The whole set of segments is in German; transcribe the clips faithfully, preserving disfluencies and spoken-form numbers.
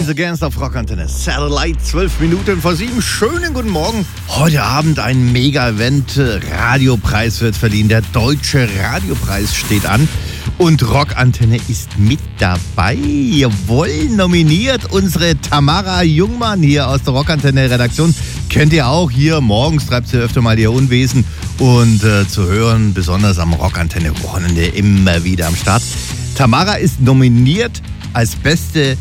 Rise Against auf Rockantenne Satellite, zwölf Minuten vor sieben. Schönen guten Morgen. Heute Abend ein Mega-Event. Radiopreis wird verliehen. Der Deutsche Radiopreis steht an. Und Rockantenne ist mit dabei. Jawohl, nominiert unsere Tamara Jungmann hier aus der Rockantenne-Redaktion. Kennt ihr auch hier. Morgens treibt sie öfter mal ihr Unwesen. Und äh, zu hören, besonders am Rockantenne-Wochenende, immer wieder am Start. Tamara ist nominiert als beste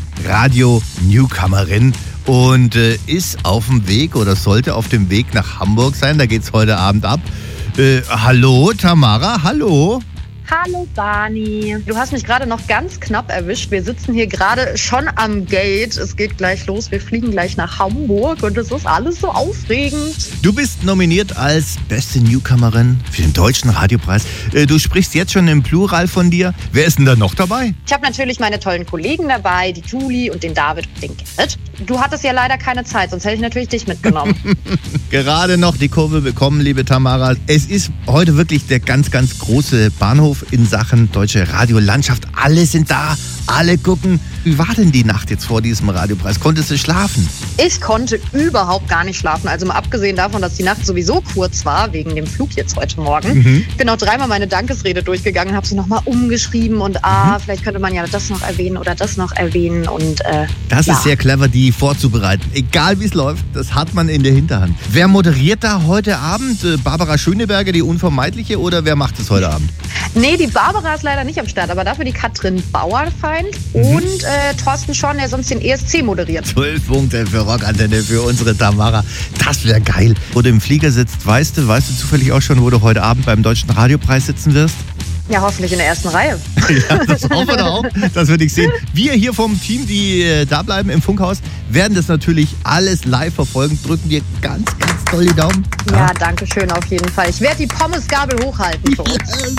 Radio-Newcomerin und äh, ist auf dem Weg oder sollte auf dem Weg nach Hamburg sein. Da geht's heute Abend ab. Äh, hallo Tamara, hallo. Hallo Barney. Du hast mich gerade noch ganz knapp erwischt. Wir sitzen hier gerade schon am Gate. Es geht gleich los. Wir fliegen gleich nach Hamburg und es ist alles so aufregend. Du bist nominiert als beste Newcomerin für den Deutschen Radiopreis. Du sprichst jetzt schon im Plural von dir. Wer ist denn da noch dabei? Ich habe natürlich meine tollen Kollegen dabei, die Julie und den David und den Gerrit. Du hattest ja leider keine Zeit, sonst hätte ich natürlich dich mitgenommen. Gerade noch die Kurve bekommen, liebe Tamara. Es ist heute wirklich der ganz, ganz große Bahnhof in Sachen deutsche Radiolandschaft. Alle sind da, alle gucken. Wie war denn die Nacht jetzt vor diesem Radiopreis? Konntest du schlafen? Ich konnte überhaupt gar nicht schlafen. Also mal abgesehen davon, dass die Nacht sowieso kurz war, wegen dem Flug jetzt heute Morgen. Mhm. Ich bin noch dreimal meine Dankesrede durchgegangen und habe sie nochmal umgeschrieben. Und ah, mhm. vielleicht könnte man ja das noch erwähnen oder das noch erwähnen. Und äh, Das ja. ist sehr clever, die vorzubereiten. Egal wie es läuft, das hat man in der Hinterhand. Wer moderiert da heute Abend? Barbara Schöneberger, die Unvermeidliche, oder wer macht es heute Abend? Nee, die Barbara ist leider nicht am Start, aber dafür die Katrin Bauerfeind mhm. und äh, Thorsten Schorn, der sonst den E S C moderiert. Zwölf Punkte für Rockantenne für unsere Tamara. Das wäre geil. Wo du im Flieger sitzt, weißt du, weißt du zufällig auch schon, wo du heute Abend beim Deutschen Radiopreis sitzen wirst? Ja, hoffentlich in der ersten Reihe. Ja, das hoffen wir auch. Das würde ich sehen. Wir hier vom Team, die äh, da bleiben im Funkhaus, werden das natürlich alles live verfolgen. Drücken dir ganz, ganz doll die Daumen. Ja, ja, danke schön auf jeden Fall. Ich werde die Pommesgabel hochhalten für uns. Yes.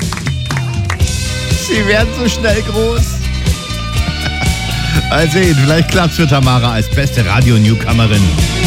Sie werden so schnell groß. Mal sehen, vielleicht klappt's für Tamara als beste Radio-Newcomerin.